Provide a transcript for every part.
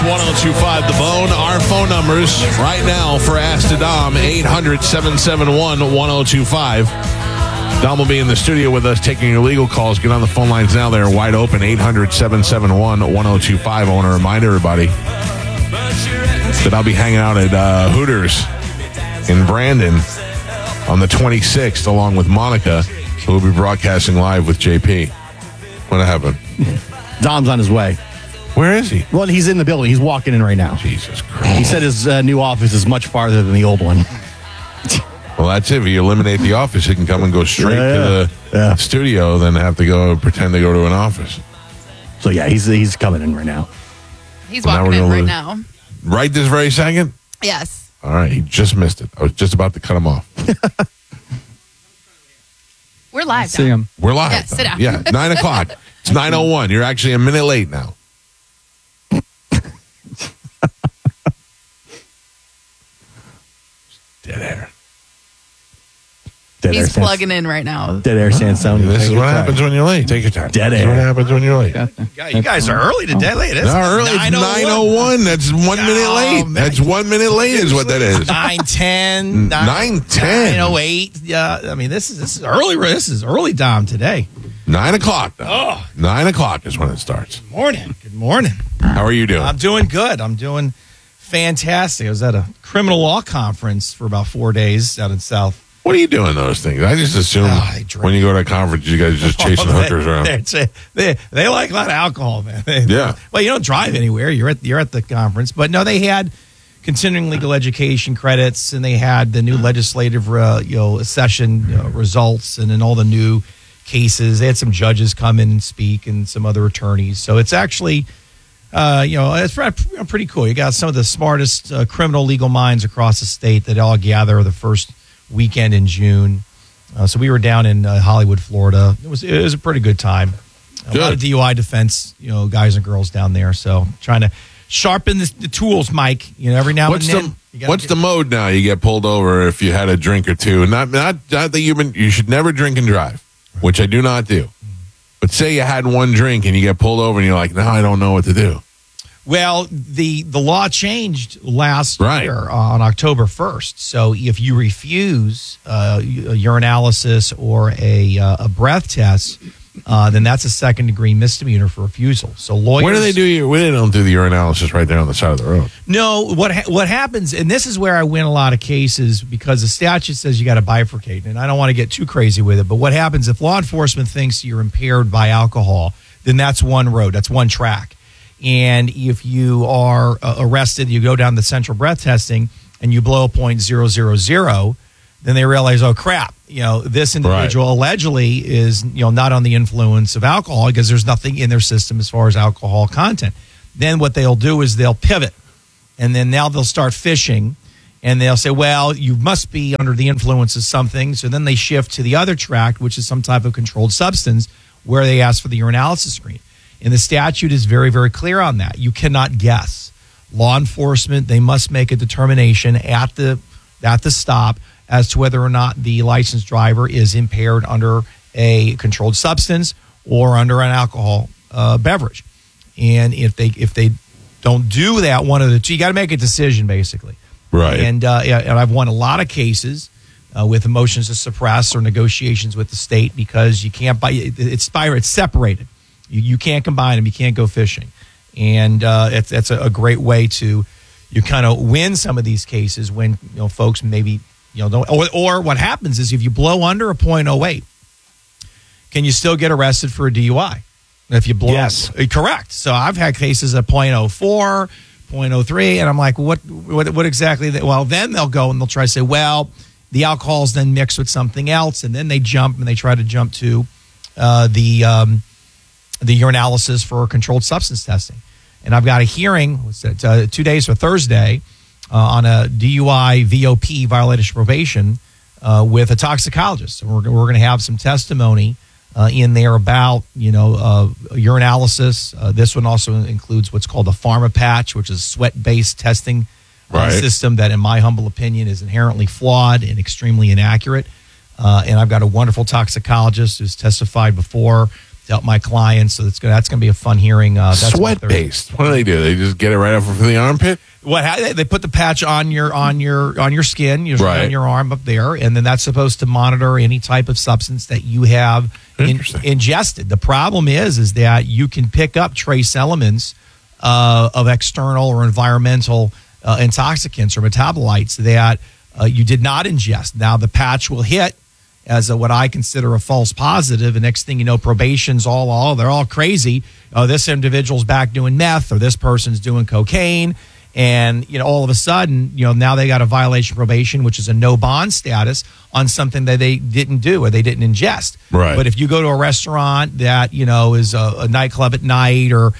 1025 The Bone. Our phone numbers right now for Ask the Dom, 800-771-1025. Dom will be in the studio with us taking your legal calls. Get on the phone lines now. They're wide open, 800-771-1025. I want to remind everybody that I'll be hanging out at Hooters in Brandon on the 26th along with Monica, who will be broadcasting live with JP. What happened? Dom's on his way. Where is he? Well, he's in the building. He's walking in right now. Jesus Christ. He said his new office is much farther than the old one. Well, that's it. If you eliminate the office, he can come and go straight to the studio, then have to go pretend to go to an office. So, yeah, he's coming in right now. He's walking in right now. Right this very second? Yes. All right. He just missed it. I was just about to cut him off. We're live, See him. We're live. Yeah, sit down. Yeah, 9 o'clock. It's 9:01. You're actually a minute late now. Dead air. He's plugging in right now. Dead air Sansone. This is what happens when you're late. Take your time. Dead This is air. what happens when you're late. You guys are early today. Look at this. No, early. It's 9:01. That's 1 minute late. man. That's 1 minute late is what that is. 9:10. 9:10. 9:08. Yeah, I mean, this is early. This is early, Dom, today. 9 o'clock. Though. 9 o'clock is when it starts. Good morning. How are you doing? I'm doing good. I'm doing fantastic. I was at a criminal law conference for about 4 days out in South. What are you doing those things? I just assume I drink. when you go to a conference, you guys are just chasing hookers around. They like a lot of alcohol, man. Yeah. Well, you don't drive anywhere. You're at the conference, but no, they had continuing legal education credits, and they had the new legislative session results, and then all the new cases. They had some judges come in and speak, and some other attorneys. So it's actually, it's pretty cool. You got some of the smartest criminal legal minds across the state that all gather the first weekend in June. So we were down in Hollywood, Florida. It was a pretty good time. A lot of DUI defense, guys and girls down there. So trying to sharpen the tools, Mike. Every now and then. What's the mode now? You get pulled over if you had a drink or two. Not that you should never drink and drive, which I do not do. But say you had one drink and you get pulled over and you're like, now I don't know what to do. Well, the law changed last year on October 1st. So if you refuse a urinalysis or a breath test, then that's a second-degree misdemeanor for refusal. So lawyers, where do they do they don't do the urinalysis right there on the side of the road? No, what happens, and this is where I win a lot of cases because the statute says you got to bifurcate, and I don't want to get too crazy with it. But what happens if law enforcement thinks you're impaired by alcohol? Then that's one road, that's one track. And if you are arrested, you go down the central breath testing and you blow a .000, then they realize, oh crap, this individual allegedly is not on the influence of alcohol because there's nothing in their system as far as alcohol content. Then what they'll do is they'll pivot, and then now they'll start fishing, and they'll say, well, you must be under the influence of something. So then they shift to the other track, which is some type of controlled substance, where they ask for the urinalysis screen. And the statute is very, very clear on that. You cannot guess. Law enforcement, they must make a determination at the stop as to whether or not the licensed driver is impaired under a controlled substance or under an alcohol beverage. And if they don't do that, one of the two, you got to make a decision, basically. Right. And I've won a lot of cases with motions to suppress or negotiations with the state because you can't buy it's separated. You can't combine them. You can't go fishing. And that's a great way to kind of win some of these cases when folks maybe don't. Or what happens is if you blow under a .08, can you still get arrested for a DUI? If you blow, yes, correct. So I've had cases at .04, .03, and I'm like, what exactly? Well, then they'll go and they'll try to say, well, the alcohol's then mixed with something else, and then they try to jump to the urinalysis for controlled substance testing. And I've got a hearing, 2 days for Thursday, on a DUI VOP, violation of probation, with a toxicologist. And we're going to have some testimony in there about, urinalysis. This one also includes what's called a pharma patch, which is sweat-based testing system that, in my humble opinion, is inherently flawed and extremely inaccurate. And I've got a wonderful toxicologist who's testified before to help my clients. So that's gonna be a fun hearing. That's Sweat based. What do? They just get it right up from the armpit? They put the patch on your skin, usually Right. on your arm up there, and then that's supposed to monitor any type of substance that you have ingested. The problem is that you can pick up trace elements of external or environmental intoxicants or metabolites that you did not ingest. Now the patch will hit as what I consider a false positive, and next thing you know, probation's they're all crazy. This individual's back doing meth, or this person's doing cocaine. And, all of a sudden, now they got a violation of probation, which is a no bond status on something that they didn't do or they didn't ingest. Right. But if you go to a restaurant that, is a nightclub at night, or,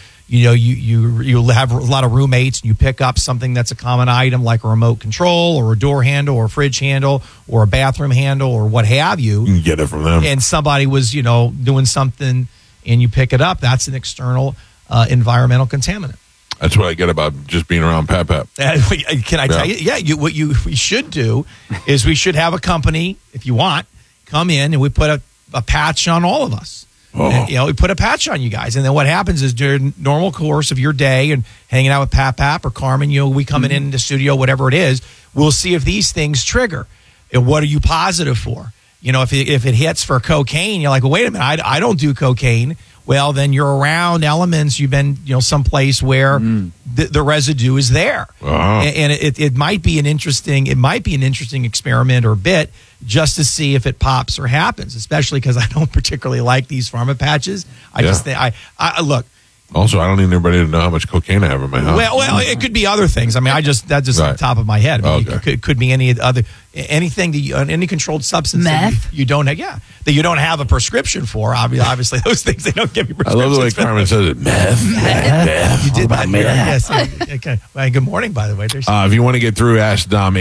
you have a lot of roommates and you pick up something that's a common item like a remote control or a door handle or a fridge handle or a bathroom handle or what have you. You can get it from them. And somebody was, doing something and you pick it up, that's an external environmental contaminant. That's what I get about just being around Pap. Can I tell you? Yeah, what we should do is we should have a company, if you want, come in and we put a patch on all of us. Oh. And, we put a patch on you guys. And then what happens is during normal course of your day and hanging out with Pap or Carmen, we coming in the studio, whatever it is, we'll see if these things trigger. And what are you positive for? If it hits for cocaine, you're like, well, wait a minute, I don't do cocaine. Well, then you're around elements. You've been, someplace where the residue is there, and it might be an interesting experiment or bit just to see if it pops or happens. Especially because I don't particularly like these pharma patches. I just think I look. Also, I don't need anybody to know how much cocaine I have in my house. Well, it could be other things. I mean, that's just on the top of my head. I mean, it could be anything that any controlled substance meth that you don't have, that you don't have a prescription for. Obviously, those things they don't give you I prescriptions. love the way Carmen says it. Meth. You did that. Yes. Okay. Well, good morning, by the way. If you want to get through, Ask Dom,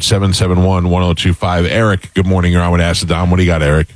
800-771-1025. Eric, good morning. You're on with Ask Dom. What do you got, Eric?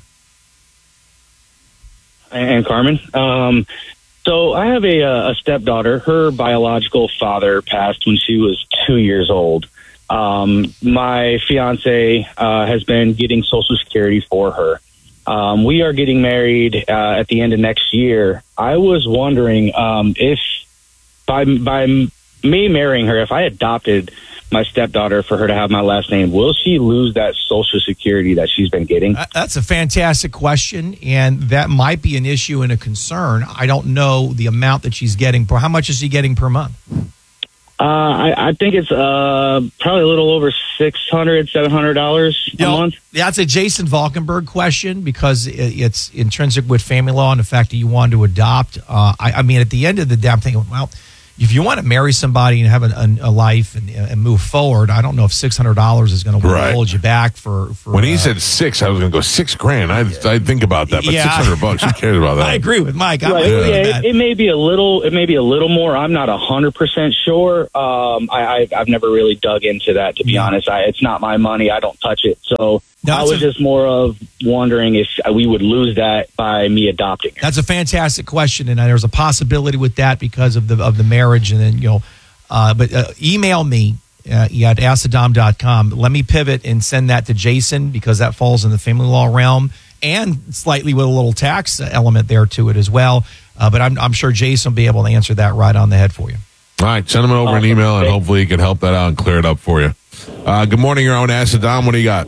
And Carmen. So I have a stepdaughter. Her biological father passed when she was 2 years old. My fiance has been getting Social Security for her. We are getting married at the end of next year. I was wondering if by me marrying her, if I adopted my stepdaughter for her to have my last name, will she lose that Social Security that she's been getting? That's a fantastic question, and that might be an issue and a concern. I don't know the amount that she's getting. How much is she getting per month? I think it's probably a little over $600, $700 a month. That's a Jason Valkenburg question because it's intrinsic with family law and the fact that you want to adopt. I mean, at the end of the day, I'm thinking, well, if you want to marry somebody and have a life and move forward, I don't know if $600 is going to hold you back for. When he said $6, I was going to go $6,000. I'd think about that, but $600, who cares about that? I agree with Mike. It may be a little more. I'm not 100% sure. I've never really dug into that, to be honest. It's not my money. I don't touch it. So I was just more of wondering if we would lose that by me adopting her. That's a fantastic question, and there's a possibility with that because of the marriage, and then but email me at askthedom.com. Let me pivot and send that to Jason because that falls in the family law realm and slightly with a little tax element there to it as well. But I'm sure Jason will be able to answer that right on the head for you. All right, send him over an email, and hopefully he can help that out and clear it up for you. Good morning, you're on Ask the Dom. What do you got?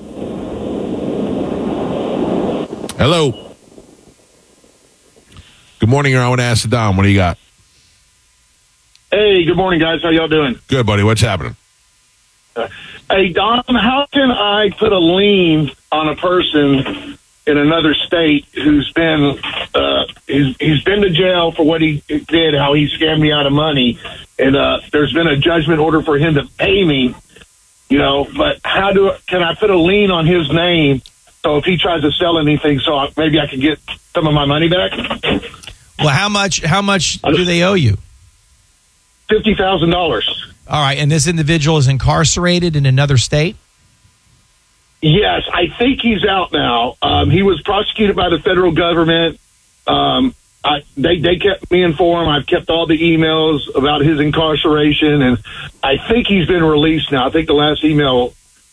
Hello. Good morning, you're on Ask the Dom. What do you got? Hey, good morning, guys. How y'all doing? Good, buddy. What's happening? Hey, Dom, how can I put a lien on a person in another state who's been he's been to jail for what he did, how he scammed me out of money, and there's been a judgment order for him to pay me, but can I put a lien on his name so if he tries to sell anything, so maybe I can get some of my money back? Well, how much do they owe you? $50,000. All right, and this individual is incarcerated in another state? Yes, I think he's out now. He was prosecuted by the federal government. They kept me informed. I've kept all the emails about his incarceration, and I think he's been released now. I think the last email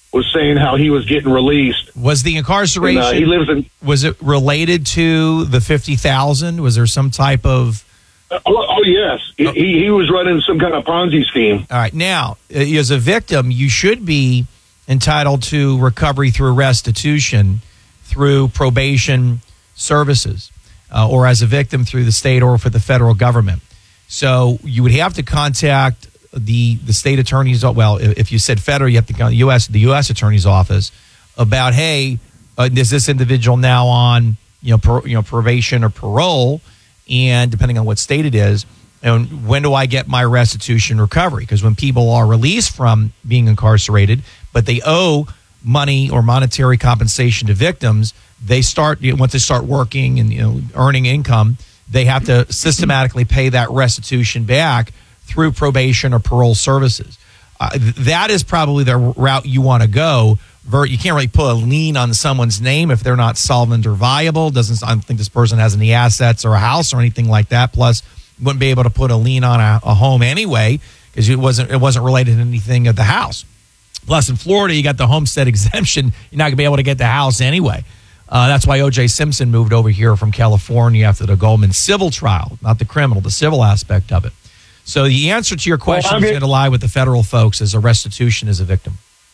was saying how he was getting released. Was the incarceration? And, he lives in. Was it related to the 50,000? Was there some type of? Oh yes, he was running some kind of Ponzi scheme. All right, now as a victim, you should be entitled to recovery through restitution, through probation services, or as a victim through the state or for the federal government. So you would have to contact the state attorney's. Well, if you said federal, you have to contact the U.S. attorney's office about, hey, is this individual now on probation or parole, and depending on what state it is, and when do I get my restitution recovery? Because when people are released from being incarcerated, but they owe money or monetary compensation to victims, they start once they start working and earning income, they have to systematically pay that restitution back through probation or parole services. That is probably the route you want to go. You can't really put a lien on someone's name if they're not solvent or viable. I don't think this person has any assets or a house or anything like that. Plus, you wouldn't be able to put a lien on a home anyway because it wasn't related to anything of the house. Plus, in Florida, you got the homestead exemption. You're not going to be able to get the house anyway. That's why O.J. Simpson moved over here from California after the Goldman civil trial, not the criminal, the civil aspect of it. So the answer to your question is going to lie with the federal folks as a restitution as a victim.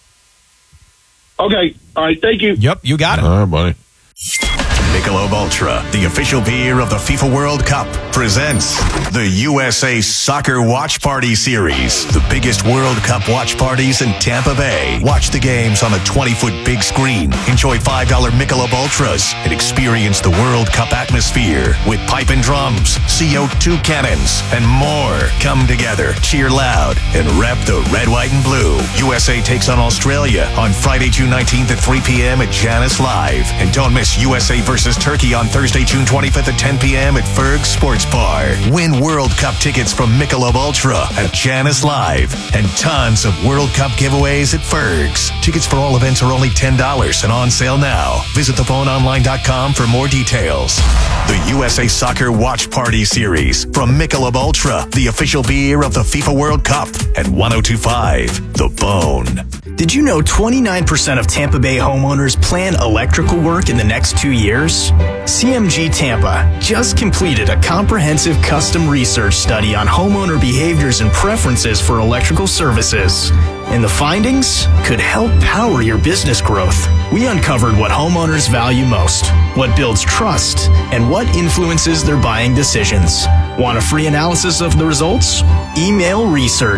Okay. All right. Thank you. Yep. You got it. All right, buddy. Michelob Ultra, the official beer of the FIFA World Cup, presents the USA Soccer Watch Party Series. The biggest World Cup watch parties in Tampa Bay. Watch the games on a 20-foot big screen. Enjoy $5 Michelob Ultras and experience the World Cup atmosphere with pipe and drums, CO2 cannons, and more. Come together, cheer loud, and rep the red, white, and blue. USA takes on Australia on Friday, June 19th at 3 p.m. at Janice Live. And don't miss USA versus Turkey on Thursday, June 25th at 10 p.m. at Ferg's Sports Bar. Win World Cup tickets from Michelob Ultra at Janice Live and tons of World Cup giveaways at Ferg's. Tickets for all events are only $10 and on sale now. Visit thephoneonline.com for more details. The USA Soccer Watch Party Series from Michelob Ultra, the official beer of the FIFA World Cup, and 102.5 The Bone. Did you know 29% of Tampa Bay homeowners plan electrical work in the next 2 years? CMG Tampa just completed a comprehensive custom research study on homeowner behaviors and preferences for electrical services. And the findings could help power your business growth. We uncovered what homeowners value most, what builds trust, and what influences their buying decisions. Want a free analysis of the results? Email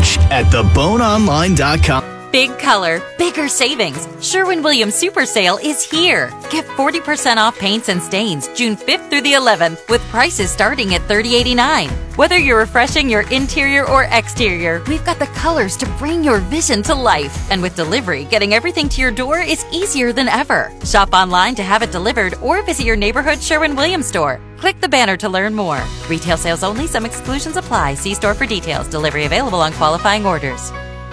research@theboneonline.com. Big color, bigger savings. Sherwin-Williams Super Sale is here. Get 40% off paints and stains June 5th through the 11th with prices starting at $30.89. Whether you're refreshing your interior or exterior, we've got the colors to bring your vision to life. And with delivery, getting everything to your door is easier than ever. Shop online to have it delivered or visit your neighborhood Sherwin-Williams store. Click the banner to learn more. Retail sales only. Some exclusions apply. See store for details. Delivery available on qualifying orders.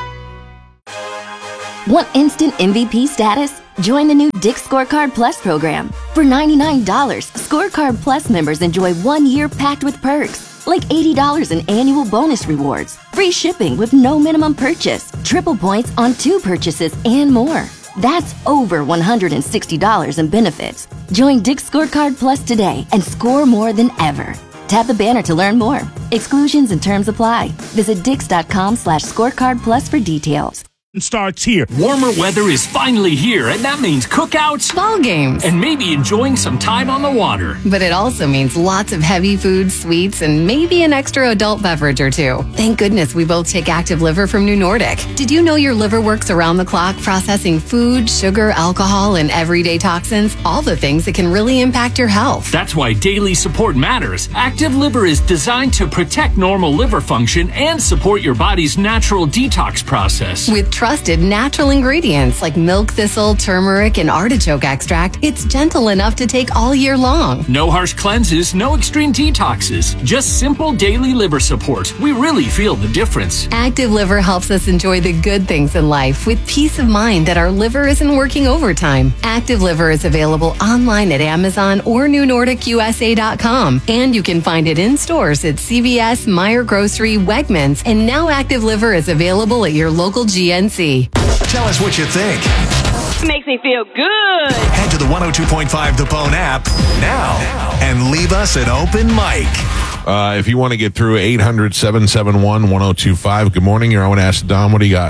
Want instant MVP status? Join the new Dick's Scorecard Plus program. For $99, Scorecard Plus members enjoy 1 year packed with perks, like $80 in annual bonus rewards, free shipping with no minimum purchase, triple points on 2 purchases, and more. That's over $160 in benefits. Join Dick's Scorecard Plus today and score more than ever. Tap the banner to learn more. Exclusions and terms apply. Visit Dix.com/scorecard plus for details. Starts here. Warmer weather is finally here, and that means cookouts, ball games, and maybe enjoying some time on the water. But it also means lots of heavy foods, sweets, and maybe an extra adult beverage or two. Thank goodness we both take Active Liver from New Nordic. Did you know your liver works around the clock processing food, sugar, alcohol, and everyday toxins? All the things that can really impact your health. That's why daily support matters. Active Liver is designed to protect normal liver function and support your body's natural detox process. With trusted natural ingredients like milk thistle, turmeric, and artichoke extract, it's gentle enough to take all year long. No harsh cleanses, no extreme detoxes, just simple daily liver support. We really feel the difference. Active Liver helps us enjoy the good things in life with peace of mind that our liver isn't working overtime. Active Liver is available online at Amazon or NewNordicUSA.com, and you can find it in stores at CVS, Meijer Grocery, Wegmans, and now Active Liver is available at your local GNC. Tell us what you think. Makes me feel good. Head to the 102.5 The Bone app now and leave us an open mic. If you want to get through 800-771-1025. Good morning. You're on Ask Dom. What do you got?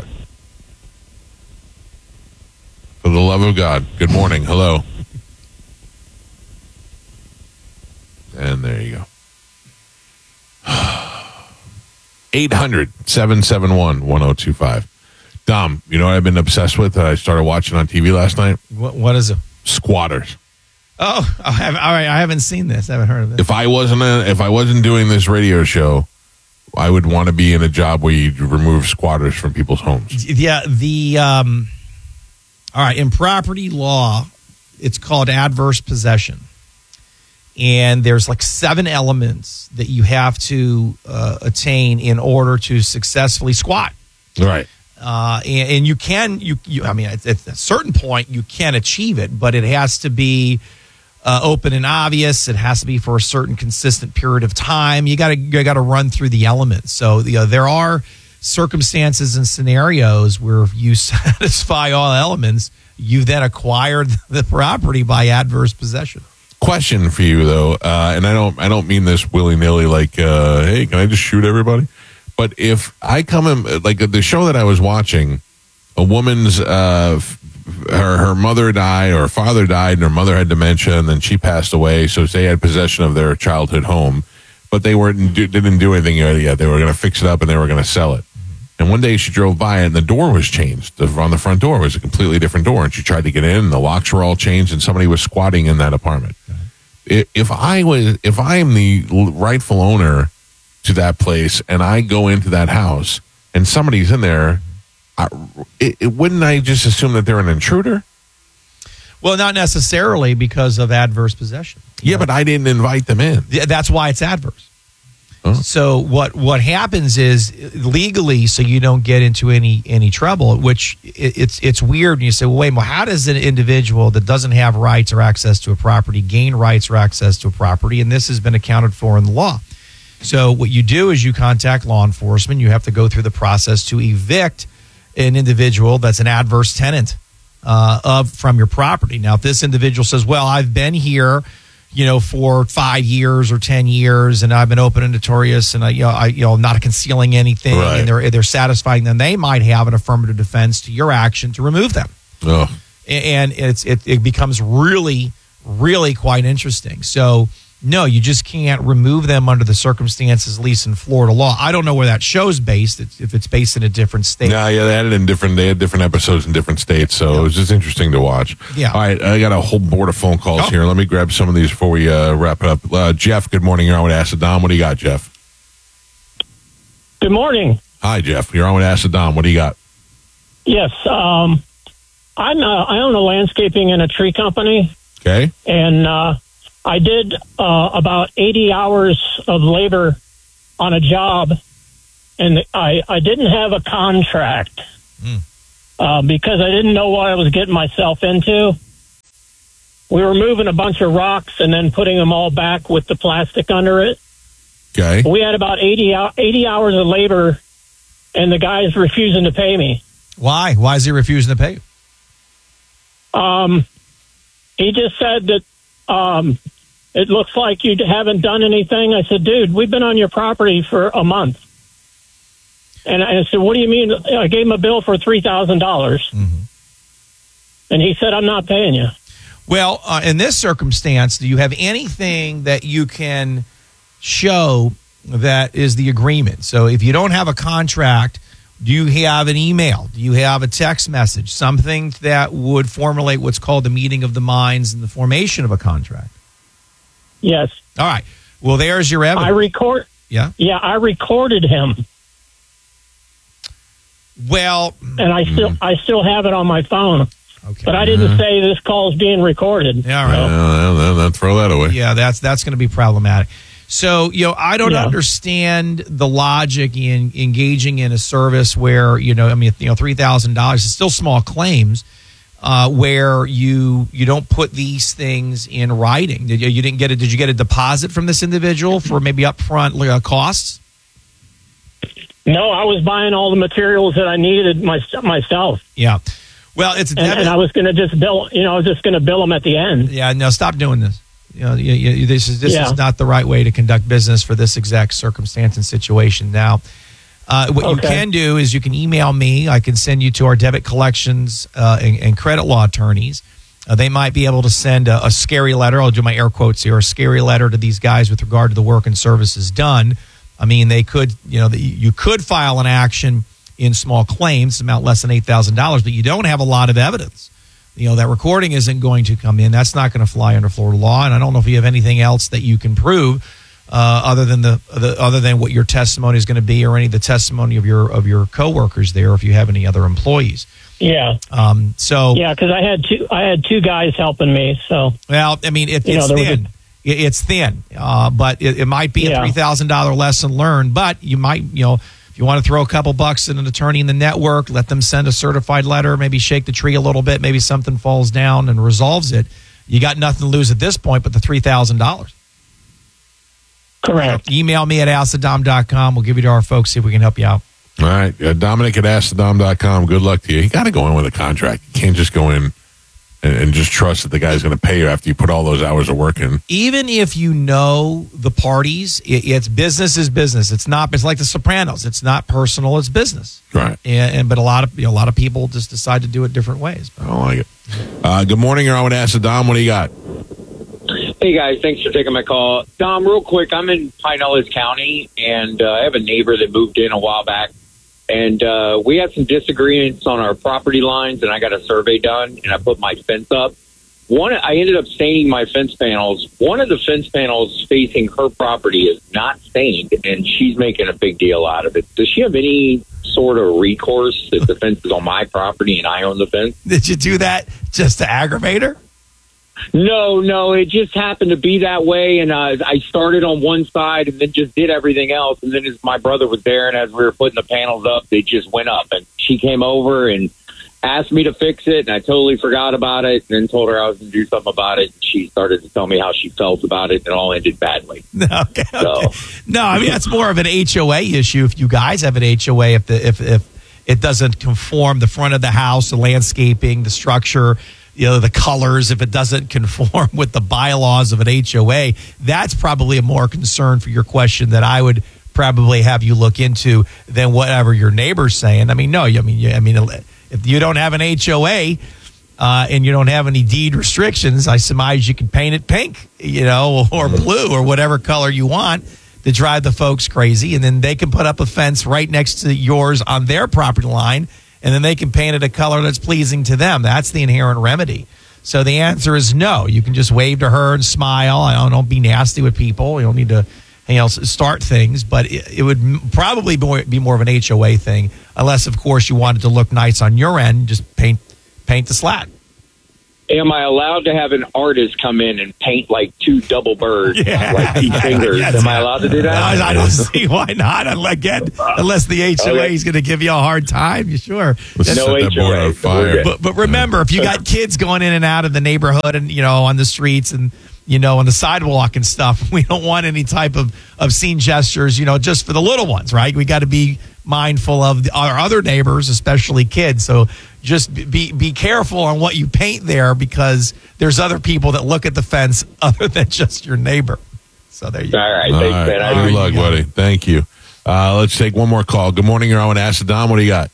For the love of God. Good morning. Hello. And there you go. 800-771-1025. Dom, you know what I've been obsessed with that I started watching on TV last night? What is it? Squatters. Oh, all right. I haven't seen this. I haven't heard of this. If I wasn't doing this radio show, I would want to be in a job where you remove squatters from people's homes. Yeah, all right, in property law, it's called adverse possession. And there's like 7 elements that you have to attain in order to successfully squat. Right. And you can, I mean, at a certain point, you can achieve it, but it has to be open and obvious. It has to be for a certain consistent period of time. You got to run through the elements. So there are circumstances and scenarios where if you satisfy all elements, you then acquired the property by adverse possession. Question for you though, and I don't mean this willy-nilly like, hey, can I just shoot everybody? But if I come in, like the show that I was watching, a woman's her mother died or her father died and her mother had dementia and then she passed away, so they had possession of their childhood home, but they didn't do anything yet. They were going to fix it up and they were going to sell it. And one day she drove by and the door was changed. On the front door was a completely different door, and she tried to get in and the locks were all changed and somebody was squatting in that apartment. If I am the rightful owner to that place and I go into that house and somebody's in there, wouldn't I just assume that they're an intruder? Well, not necessarily because of adverse possession. Yeah, but I didn't invite them in. That's why it's adverse. Huh? So what happens is legally, so you don't get into any trouble, which it's weird. And you say, well, wait, how does an individual that doesn't have rights or access to a property gain rights or access to a property? And this has been accounted for in the law. So what you do is you contact law enforcement. You have to go through the process to evict an individual that's an adverse tenant from your property. Now, if this individual says, well, I've been here, for 5 years or 10 years, and I've been open and notorious, and I'm not concealing anything, right, and they're satisfying them, they might have an affirmative defense to your action to remove them. Oh. And it becomes really, really quite interesting. So, no, you just can't remove them under the circumstances, at least in Florida law. I don't know where that show's based, if it's based in a different state. Yeah, they had it in they had different episodes in different states, so it was just interesting to watch. Yeah. All right, I got a whole board of phone calls here. Let me grab some of these before we wrap it up. Jeff, good morning. You're on with Acid Dom. What do you got, Jeff? Good morning. Hi, Jeff. You're on with Acid Dom. What do you got? Yes, I own a landscaping and a tree company. Okay. And I did about 80 hours of labor on a job, and I didn't have a contract because I didn't know what I was getting myself into. We were moving a bunch of rocks and then putting them all back with the plastic under it. Okay. We had about 80 hours of labor, and the guy's refusing to pay me. Why? Why is he refusing to pay you? He just said that it looks like you haven't done anything. I said, dude, we've been on your property for a month. And I said, what do you mean? I gave him a bill for $3,000. Mm-hmm. And he said, I'm not paying you. Well, in this circumstance, do you have anything that you can show that is the agreement? So if you don't have a contract, do you have an email? Do you have a text message? Something that would formulate what's called the meeting of the minds and the formation of a contract? Yes. All right. Well, there's your evidence. Yeah? Yeah, I recorded him. Well, and I still have it on my phone. Okay. But I didn't say this call is being recorded. Yeah, all right. Then throw that away. Yeah, that's going to be problematic. So, I don't understand the logic in engaging in a service where, $3,000 is still small claims, where you don't put these things in writing. Did you get a deposit from this individual for maybe upfront costs? No, I was buying all the materials that I needed myself. Yeah. Well, it's a and I was going to just bill. I was just going to bill them at the end. Yeah, no, stop doing this. This is not the right way to conduct business for this exact circumstance and situation. Now, what you can do is you can email me. I can send you to our debit collections and credit law attorneys. They might be able to send a scary letter. I'll do my air quotes here. A scary letter to these guys with regard to the work and services done. I mean, they could, you could file an action in small claims, amount less than $8,000, but you don't have a lot of evidence. That recording isn't going to come in. That's not going to fly under Florida law. And I don't know if you have anything else that you can prove other than what your testimony is going to be, or any of the testimony of your coworkers there, if you have any other employees. Yeah. Because I had two guys helping me. So well, I mean, it's thin. It's thin, but it might be a $3,000 lesson learned. But you might, if you want to throw a couple bucks in an attorney in the network, let them send a certified letter, maybe shake the tree a little bit, maybe something falls down and resolves it. You got nothing to lose at this point but the $3,000. Correct. Email me at askthedom.com. We'll give you to our folks, see if we can help you out. All right. Dominic at askthedom.com. Good luck to you. You got to go in with a contract. You can't just go in and just trust that the guy's going to pay you after you put all those hours of work in. Even if you know the parties, it's business is business. It's like The Sopranos. It's not personal. It's business. Right. But a lot of people just decide to do it different ways. I don't like it. Good morning. You're on with Ask the Dom. What do you got? Hey, guys. Thanks for taking my call. Dom, real quick, I'm in Pinellas County, and I have a neighbor that moved in a while back. And we had some disagreements on our property lines, and I got a survey done, and I put my fence up. I ended up staining my fence panels. One of the fence panels facing her property is not stained, and she's making a big deal out of it. Does she have any sort of recourse if the fence is on my property and I own the fence? Did you do that just to aggravate her? No, it just happened to be that way, and I started on one side and then just did everything else, and then as my brother was there, and as we were putting the panels up, they just went up, and she came over and asked me to fix it, and I totally forgot about it, and then told her I was going to do something about it, and she started to tell me how she felt about it, and it all ended badly. Okay. No, I mean, that's more of an HOA issue. If you guys have an HOA, if it doesn't conform, the front of the house, the landscaping, the structure, the colors, if it doesn't conform with the bylaws of an HOA, that's probably a more concern for your question that I would probably have you look into than whatever your neighbor's saying. I mean, if you don't have an HOA and you don't have any deed restrictions, I surmise you can paint it pink, or blue or whatever color you want to drive the folks crazy, and then they can put up a fence right next to yours on their property line, and then they can paint it a color that's pleasing to them. That's the inherent remedy. So the answer is no. You can just wave to her and smile. Don't be nasty with people. You don't need to start things. But it would probably be more of an HOA thing, unless, of course, you wanted to look nice on your end. Just paint the slat. Am I allowed to have an artist come in and paint like two double birds, like two fingers? Yes. Am I allowed to do that? I don't see why not. Unless the HOA is going to give you a hard time, you sure. No HOA. But remember, if you got kids going in and out of the neighborhood and on the streets and on the sidewalk and stuff, we don't want any type of obscene gestures. Just for the little ones, right? We got to be mindful of our other neighbors, especially kids. So just be careful on what you paint there, because there's other people that look at the fence other than just your neighbor. So there you go. All right. Thanks, man. Good luck, buddy. Thank you. Let's take one more call. Good morning. You're on with Ask the Dom. What do you got?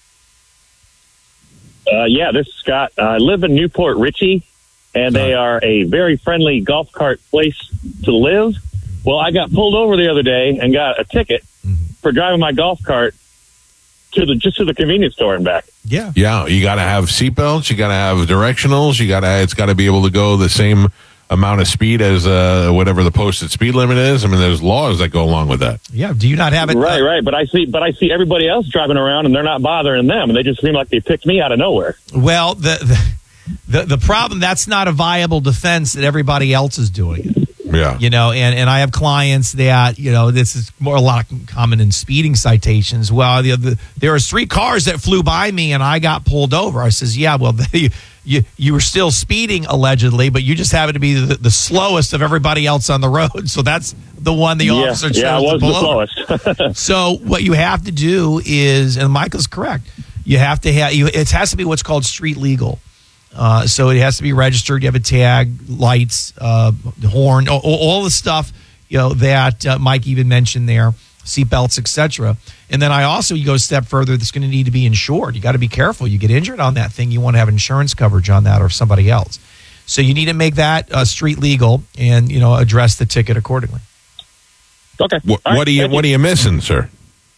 Yeah, this is Scott. I live in Newport Richey, and they are a very friendly golf cart place to live. Well, I got pulled over the other day and got a ticket for driving my golf cart to the convenience store and back. Yeah. You got to have seatbelts. You got to have directionals. It's got to be able to go the same amount of speed as whatever the posted speed limit is. I mean, there's laws that go along with that. Yeah. Do you not have it? Right. But I see everybody else driving around, and they're not bothering them, and they just seem like they picked me out of nowhere. Well, the problem, that's not a viable defense that everybody else is doing it. Yeah. And I have clients that, this is a lot common in speeding citations. Well, there was 3 cars that flew by me and I got pulled over. I says, yeah, well, you were still speeding allegedly, but you just happened to be the slowest of everybody else on the road. So that's the one the officer chose I was to pull the over. slowest. So what you have to do is, and Michael's correct, You have to have it has to be what's called street legal. So it has to be registered. You have a tag, lights, horn, all the stuff that Mike even mentioned there, seatbelts, etc. And then you go a step further. That's going to need to be insured. You got to be careful. You get injured on that thing, you want to have insurance coverage on that or somebody else. So you need to make that street legal and address the ticket accordingly. Okay. What are you missing, sir?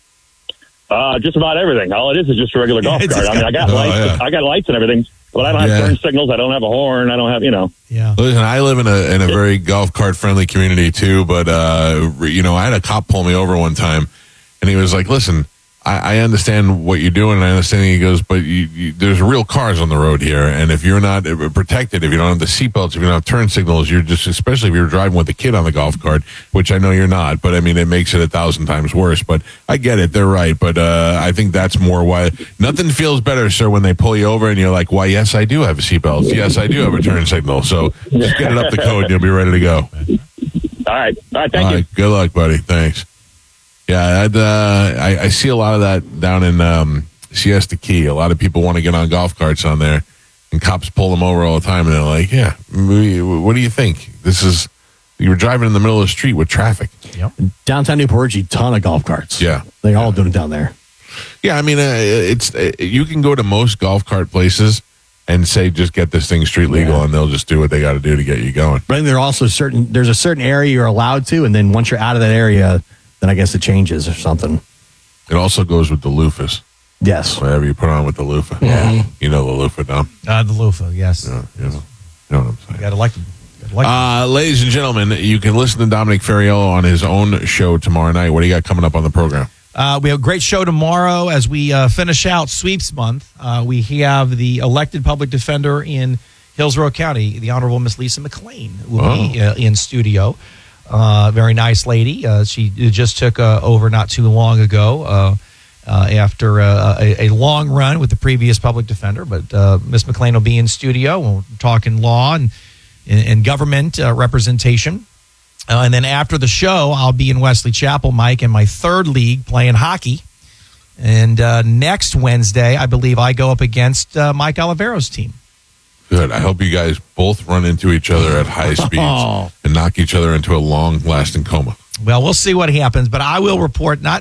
Just about everything. All it is just a regular golf cart. I mean, I got lights. Yeah. I got lights and everything, but I don't have turn signals. I don't have a horn. I don't have, Yeah. Listen, I live in a very golf cart friendly community too, but I had a cop pull me over one time, and he was like, "Listen, I understand what you're doing, and I understand." He goes, "But there's real cars on the road here, and if you're not protected, if you don't have the seatbelts, if you don't have turn signals, you're just, especially if you're driving with a kid on the golf cart, which I know you're not, but I mean, it makes it 1,000 times worse. But I get it, they're right, but I think that's more why. Nothing feels better, sir, when they pull you over and you're like, why, yes, I do have a seatbelt. Yes, I do have a turn signal. So just get it up the code, and you'll be ready to go." All right, thank you. Good luck, buddy. Thanks. Yeah, I see a lot of that down in Siesta Key. A lot of people want to get on golf carts on there, and cops pull them over all the time, and they're like, "Yeah, what do you think? You were driving in the middle of the street with traffic." Yep. Downtown Newport Richie, ton of golf carts. Yeah, they all doing it down there. Yeah, I mean, you can go to most golf cart places and say, just get this thing street legal, and they'll just do what they got to do to get you going. But there are also there's a certain area you're allowed to, and then once you're out of that area, then I guess it changes or something. It also goes with the loofahs. Yes. Whatever you put on with the loofah. Yeah. You know the loofah, Dom? The loofah, yes. Yeah, you know what I'm saying. You got to like them. Ladies and gentlemen, you can listen to Dominic Ferriello on his own show tomorrow night. What do you got coming up on the program? We have a great show tomorrow as we finish out sweeps month. We have the elected public defender in Hillsborough County, the Honorable Miss Lisa McLean, will be in studio. Very nice lady. She just took over not too long ago after a long run with the previous public defender. But Miss McLean will be in studio. We'll talk in law and government representation. And then after the show, I'll be in Wesley Chapel, Mike, in my third league playing hockey. And next Wednesday, I believe I go up against Mike Olivero's team. Good. I hope you guys both run into each other at high speeds and knock each other into a long-lasting coma. Well, we'll see what happens, but I will report not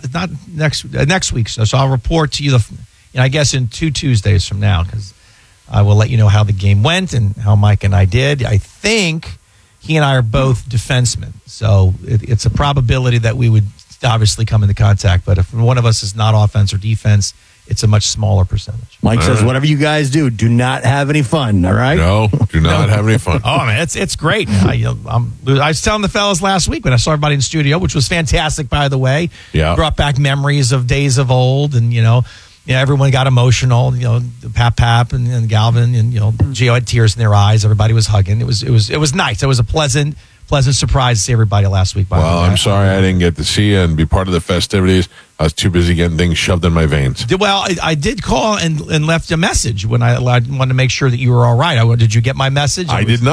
next week. So I'll report to you, I guess, in 2 Tuesdays from now, because I will let you know how the game went and how Mike and I did. I think he and I are both defensemen, so it's a probability that we would obviously come into contact. But if one of us is not offense or defense, it's a much smaller percentage. Mike says, whatever you guys do not have any fun, all right? No, do not have any fun. Oh, man, it's great. I was telling the fellas last week when I saw everybody in studio, which was fantastic, by the way. Yeah. Brought back memories of days of old, and, everyone got emotional. Pap and Galvin, and, Gio had tears in their eyes. Everybody was hugging. It was nice. It was a pleasant surprise to see everybody last week. Well, I'm sorry I didn't get to see you and be part of the festivities. I was too busy getting things shoved in my veins. Well, I did call and left a message when I wanted to make sure that you were all right. Did you get my message? I did not.